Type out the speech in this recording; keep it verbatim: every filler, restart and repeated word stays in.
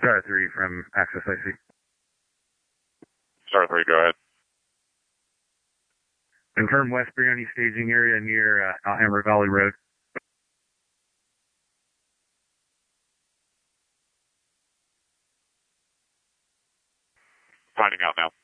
Star three from Access I C. Star three, go ahead. Confirm West Brioni staging area near uh, Alhambra Valley Road. Finding out now.